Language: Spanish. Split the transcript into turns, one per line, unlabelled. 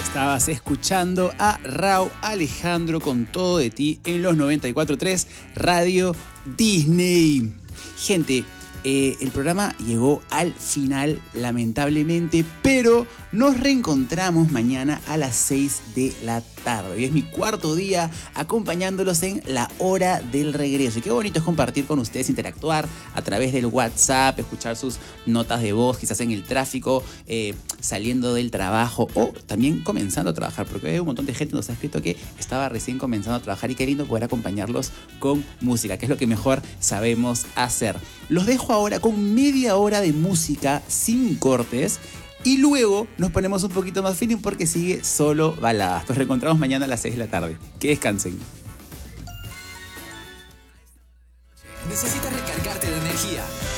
Estabas escuchando a Rauw Alejandro con Todo de Ti en los 94.3 Radio Disney. Gente, el programa llegó al final, lamentablemente, pero nos reencontramos mañana a las 6 de la tarde. Hoy es mi cuarto día acompañándolos en la hora del regreso. Y qué bonito es compartir con ustedes, interactuar a través del WhatsApp, escuchar sus notas de voz, quizás en el tráfico, saliendo del trabajo o también comenzando a trabajar, porque hay un montón de gente que nos ha escrito que estaba recién comenzando a trabajar y qué lindo poder acompañarlos con música, que es lo que mejor sabemos hacer. Los dejo ahora con media hora de música sin cortes y luego nos ponemos un poquito más feeling porque sigue solo baladas. Nos reencontramos mañana a las 6 de la tarde. Que descansen.